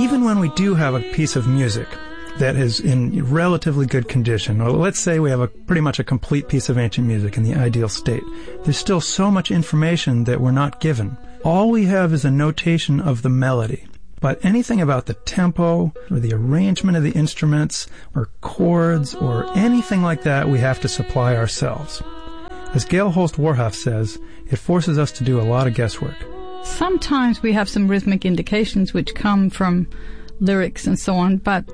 even when we do have a piece of music that is in relatively good condition, or let's say we have pretty much a complete piece of ancient music in the ideal state, there's still so much information that we're not given. All we have is a notation of the melody. But anything about the tempo, or the arrangement of the instruments, or chords, or anything like that, we have to supply ourselves. As Gail Holst Warhoff says, it forces us to do a lot of guesswork. Sometimes we have some rhythmic indications which come from lyrics and so on, but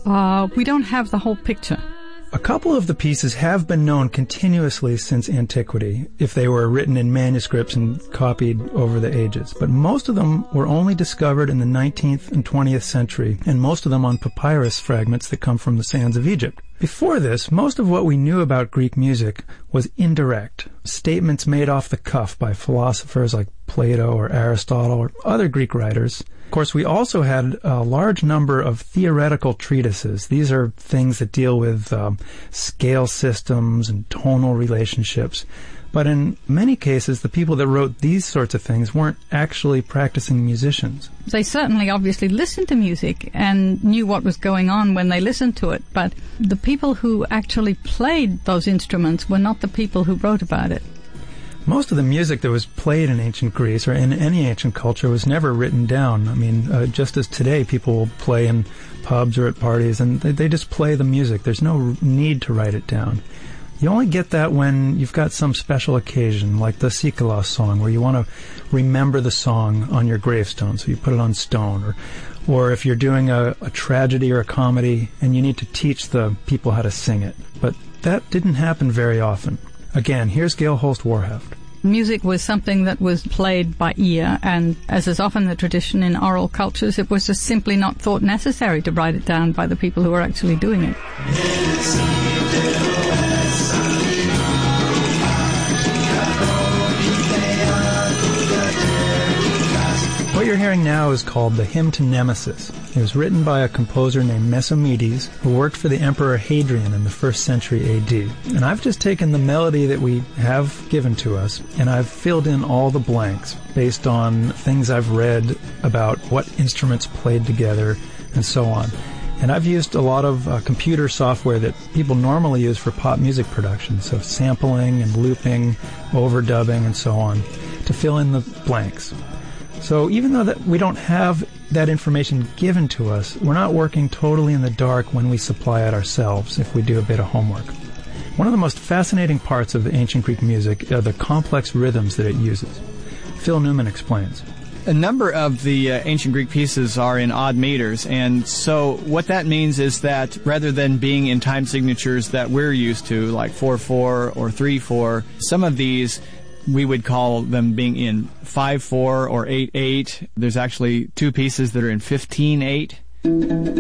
we don't have the whole picture. A couple of the pieces have been known continuously since antiquity, if they were written in manuscripts and copied over the ages. But most of them were only discovered in the 19th and 20th century, and most of them on papyrus fragments that come from the sands of Egypt. Before this, most of what we knew about Greek music was indirect, statements made off the cuff by philosophers like Plato or Aristotle or other Greek writers. Of course, we also had a large number of theoretical treatises. These are things that deal with scale systems and tonal relationships. But in many cases, the people that wrote these sorts of things weren't actually practicing musicians. They certainly obviously listened to music and knew what was going on when they listened to it, but the people who actually played those instruments were not the people who wrote about it. Most of the music that was played in ancient Greece or in any ancient culture was never written down. I mean, just as today people will play in pubs or at parties, and they just play the music. There's no need to write it down. You only get that when you've got some special occasion, like the Sikelos song, where you want to remember the song on your gravestone, so you put it on stone. Or if you're doing a tragedy or a comedy and you need to teach the people how to sing it. But that didn't happen very often. Again, here's Gail Holst Warhoff. Music was something that was played by ear, and as is often the tradition in oral cultures, it was just simply not thought necessary to write it down by the people who were actually doing it. What you're hearing now is called the Hymn to Nemesis. It was written by a composer named Mesomedes, who worked for the Emperor Hadrian in the 1st century AD. And I've just taken the melody that we have given to us, and I've filled in all the blanks based on things I've read about what instruments played together and so on. And I've used a lot of computer software that people normally use for pop music production, so sampling and looping, overdubbing, and so on, to fill in the blanks. So even though that we don't have that information given to us, we're not working totally in the dark when we supply it ourselves if we do a bit of homework. One of the most fascinating parts of ancient Greek music are the complex rhythms that it uses. Phil Newman explains. A number of the ancient Greek pieces are in odd meters, and so what that means is that rather than being in time signatures that we're used to, like 4/4 or 3/4, some of these we would call them being in 5/4 or 8/8. There's actually two pieces that are in 15/8.